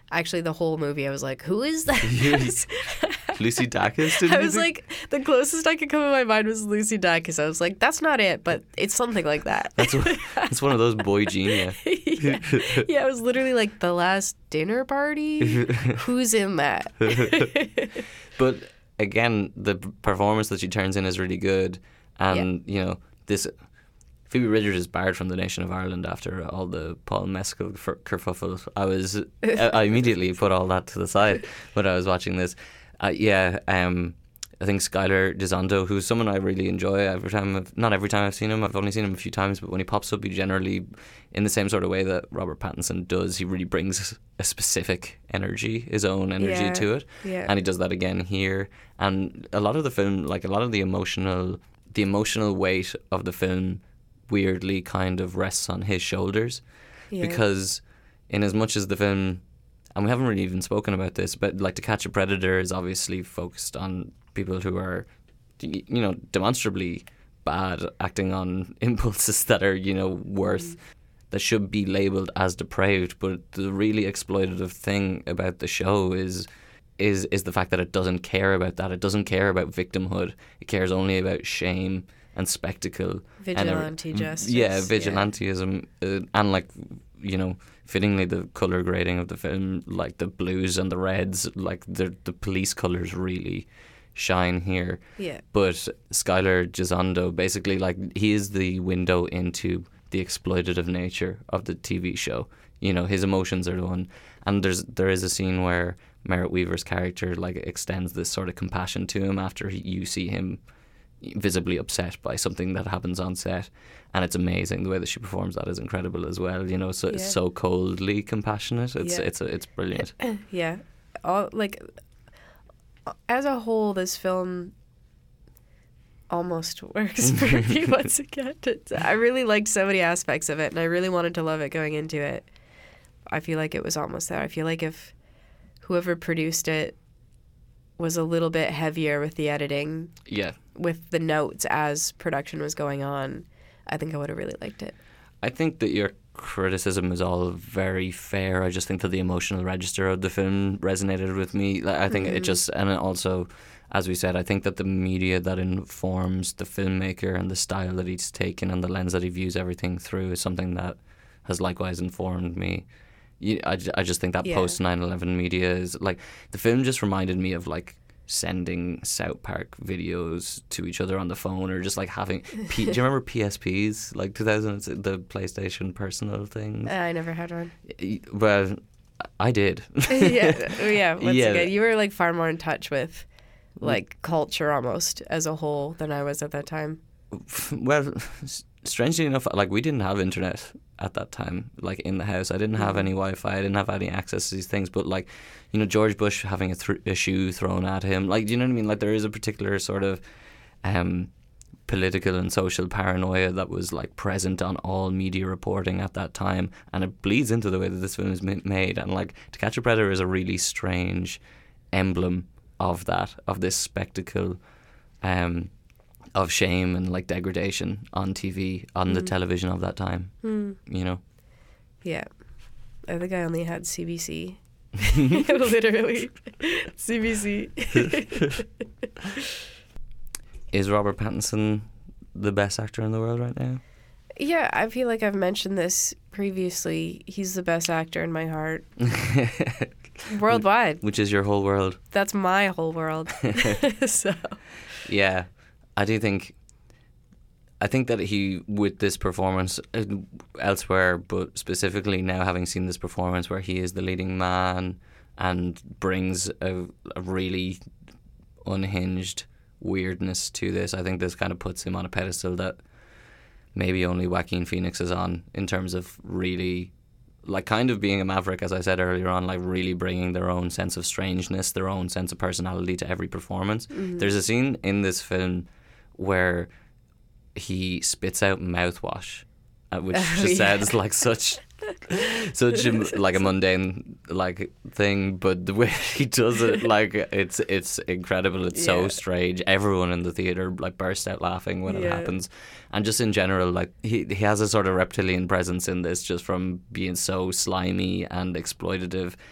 Actually, the whole movie, I was like, who is that? Yes. Lucy Dacus, didn't I you was think? like, the closest I could come in my mind was Lucy Dacus. I was like, that's not it, but it's something like that. It's one of those boy genius. Yeah. Yeah, it was literally like The Last Dinner Party. Who's in that? But again, the performance that she turns in is really good. And, you know, this... Phoebe Bridgers is barred from the nation of Ireland after all the Paul Mescal kerfuffle. I immediately put all that to the side when I was watching this. I think Skylar Gisondo, who's someone I really enjoy not every time I've seen him, I've only seen him a few times, but when he pops up, he generally, in the same sort of way that Robert Pattinson does, he really brings a specific energy, his own energy to it. Yeah. And he does that again here. And a lot of the film, like a lot of the emotional weight of the film weirdly kind of rests on his shoulders. Yeah. Because in as much as the film, and we haven't really even spoken about this, but like To Catch a Predator is obviously focused on people who are, you know, demonstrably bad, acting on impulses that are, you know, that should be labelled as depraved. But the really exploitative thing about the show is the fact that it doesn't care about that. It doesn't care about victimhood. It cares only about shame and spectacle. Vigilante justice. Yeah, vigilantism. And like, you know, fittingly the colour grading of the film, like the blues and the reds, like the police colours really shine here. Yeah. But Skylar Gisondo, basically, like, he is the window into the exploitative nature of the TV show. You know, his emotions are the one. And there is a scene where Merritt Weaver's character, like, extends this sort of compassion to him after you see him visibly upset by something that happens on set, and it's amazing. The way that she performs that is incredible as well. You know, so it's so coldly compassionate. It's brilliant. Yeah, as a whole, this film almost works for me once again. I really liked so many aspects of it, and I really wanted to love it going into it. I feel like it was almost there. I feel like if whoever produced it was a little bit heavier with the editing, with the notes as production was going on, I think I would have really liked it. I think that your criticism is all very fair. I just think that the emotional register of the film resonated with me. I think it just, and also, as we said, I think that the media that informs the filmmaker and the style that he's taken and the lens that he views everything through is something that has likewise informed me. I just think that post 9/11 media is like, the film just reminded me of like sending South Park videos to each other on the phone, or just like having do you remember PSPs, like 2000, the PlayStation personal thing? I never had one. Well, I did. Once again, you were like far more in touch with like culture almost as a whole than I was at that time. Well, strangely enough, like, we didn't have internet at that time, like, in the house. I didn't have any Wi-Fi. I didn't have any access to these things. But, like, you know, George Bush having a shoe thrown at him, like, do you know what I mean? Like, there is a particular sort of political and social paranoia that was, like, present on all media reporting at that time, and it bleeds into the way that this film is made. And, like, To Catch a Predator is a really strange emblem of that, of this spectacle of shame and like degradation on TV, on the television of that time. You know? Yeah. I think I only had CBC. Literally. CBC. Is Robert Pattinson the best actor in the world right now? Yeah, I feel like I've mentioned this previously. He's the best actor in my heart. Worldwide. Which is your whole world. That's my whole world. So. Yeah. I think that he, with this performance elsewhere, but specifically now having seen this performance where he is the leading man and brings a really unhinged weirdness to this, I think this kind of puts him on a pedestal that maybe only Joaquin Phoenix is on, in terms of really, like, kind of being a maverick, as I said earlier on, like really bringing their own sense of strangeness, their own sense of personality to every performance. There's a scene in this film where he spits out mouthwash, which just sounds like such like a mundane like thing, but the way he does it, like, it's incredible. It's so strange. Everyone in the theater like burst out laughing when it happens, and just in general, like, he has a sort of reptilian presence in this, just from being so slimy and exploitative,